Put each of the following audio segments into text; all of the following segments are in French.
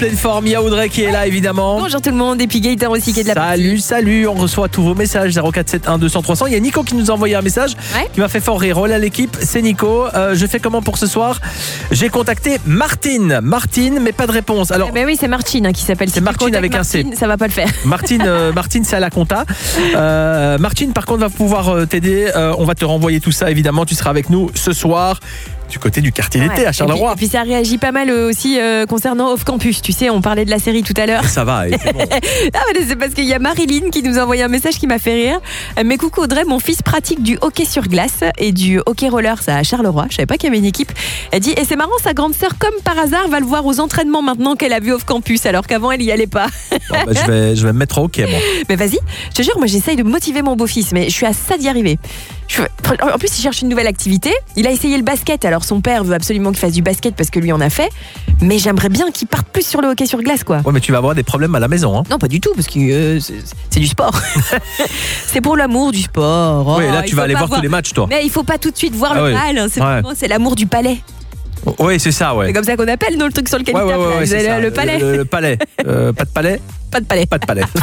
pleine forme. Il y a Audrey qui est là évidemment. Bonjour tout le monde, et puis Gaëtan aussi qui est de la partie. Salut, on reçoit tous vos messages 0471 200 300. Il y a Nico qui nous a envoyé un message qui m'a fait fort rire. Hola l'équipe, c'est Nico. Je fais comment pour ce soir? J'ai contacté Martine, mais pas de réponse. Alors, oui, c'est Martine qui s'appelle. C'est Martine avec un C. Ça va pas le faire. Martine, c'est à la compta. Martine, par contre, va pouvoir t'aider. On va te renvoyer tout ça, évidemment. Tu seras avec nous ce soir du côté du quartier d'été à Charleroi. Et puis ça réagit pas mal aussi concernant Off Campus. Tu sais, on parlait de la série tout à l'heure. Ça va, c'est bon. C'est parce qu'il y a Marilyn qui nous a envoyé un message qui m'a fait rire. Mais coucou Audrey, mon fils pratique du hockey sur glace et du hockey roller, ça à Charleroi. Je savais pas qu'il y avait une équipe. Elle dit, et c'est marrant, sa grande sœur, comme par hasard, va le voir aux entraînements maintenant qu'elle a vu Off Campus, alors qu'avant elle y allait pas. Je vais me mettre au hockey, moi. Mais vas-y, je te jure, moi j'essaye de motiver mon beau-fils, mais je suis à ça d'y arriver. En plus, il cherche une nouvelle activité. Il a essayé le basket. Alors, son père veut absolument qu'il fasse du basket parce que lui en a fait. Mais j'aimerais bien qu'il parte plus sur le hockey sur glace, quoi. Ouais, mais tu vas avoir des problèmes à la maison, hein. Non, pas du tout, parce que c'est du sport. C'est pour l'amour du sport. Oui, là, tu vas aller voir tous les matchs, toi. Mais il faut pas tout de suite voir le mal. C'est l'amour du palais. Oui, c'est ça, ouais. C'est comme ça qu'on appelle, nous, le truc sur lequel il tape. Le palais. Le palais. Pas de palais. Pas de palais. Pas de palais.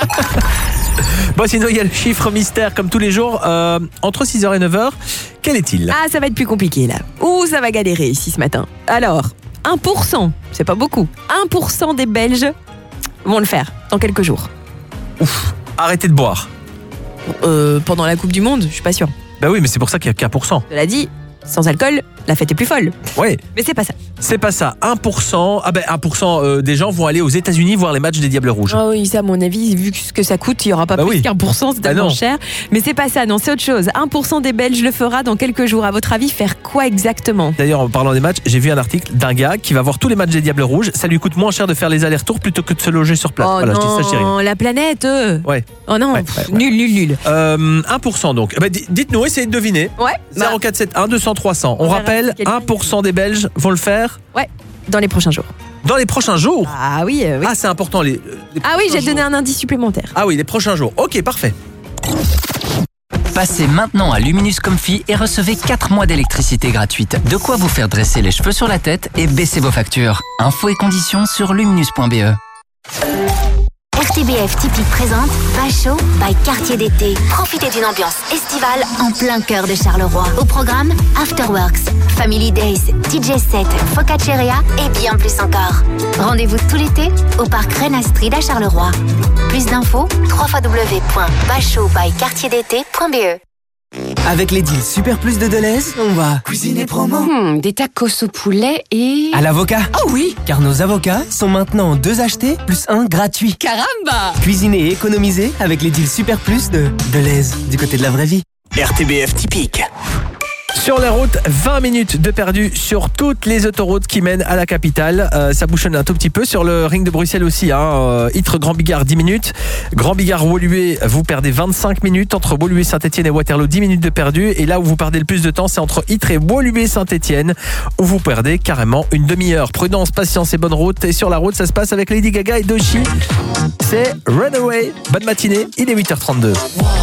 Bon, sinon, il y a le chiffre mystère, comme tous les jours. Entre 6h et 9h, quel est-il? Ah, ça va être plus compliqué, là. Ouh, ça va galérer ici ce matin. Alors, 1%, c'est pas beaucoup. 1% des Belges vont le faire dans quelques jours. Ouf, arrêtez de boire. Pendant la Coupe du Monde, je suis pas sûre. Bah oui, mais c'est pour ça qu'il y a qu'un %. Cela dit, sans alcool, la fête est plus folle. Oui. Mais c'est pas ça. C'est pas ça. 1%. Ah ben 1% des gens vont aller aux États-Unis voir les matchs des Diables Rouges. Ah oui, ça, à mon avis, vu ce que ça coûte, il y aura pas plus qu'un %, c'est tellement cher. Mais c'est pas ça, non, c'est autre chose. 1% des Belges le fera dans quelques jours. À votre avis, faire quoi exactement? D'ailleurs, en parlant des matchs, j'ai vu un article d'un gars qui va voir tous les matchs des Diables Rouges. Ça lui coûte moins cher de faire les allers-retours plutôt que de se loger sur place. Oh voilà, non, je dis ça, chérie. la planète. Ouais. Oh non, ouais. Nul. 1% donc. Bah, dites-nous, essayez de deviner. Ouais. 0471 200 300. On rappelle, 1% des Belges vont le faire. Ouais. Dans les prochains jours. Dans les prochains jours? Ah oui. Ah, c'est important. Les ah oui, j'ai donné un indice supplémentaire. Ah oui, les prochains jours. Ok, parfait. Passez maintenant à Luminous Comfy et recevez 4 mois d'électricité gratuite. De quoi vous faire dresser les cheveux sur la tête et baisser vos factures. Infos et conditions sur luminous.be. RTBF Typique présente Bachot by Quartier d'été. Profitez d'une ambiance estivale en plein cœur de Charleroi. Au programme Afterworks, Family Days, DJ Set, Focacceria et bien plus encore. Rendez-vous tout l'été au parc Rennes Astrid à Charleroi. Plus d'infos, www.bachotbyquartierdété.be. Avec les deals Super Plus de Deleuze, on va cuisiner promo. Des tacos au poulet et... À l'avocat. Oh oui. Car nos avocats sont maintenant 2 achetés plus 1 gratuit. Caramba. Cuisiner et économiser avec les deals Super Plus de Deleuze, du côté de la vraie vie. RTBF Typique. Sur la route, 20 minutes de perdu sur toutes les autoroutes qui mènent à la capitale. Ça bouchonne un tout petit peu. Sur le ring de Bruxelles aussi. Ytre Grand Bigard, 10 minutes. Grand Bigard, Woluwe, vous perdez 25 minutes. Entre Woluwe, Saint-Etienne et Waterloo, 10 minutes de perdu. Et là où vous perdez le plus de temps, c'est entre Ytre et Woluwe, Saint-Etienne, où vous perdez carrément une demi-heure. Prudence, patience et bonne route. Et sur la route, ça se passe avec Lady Gaga et Doechii. C'est Runaway. Bonne matinée, il est 8h32.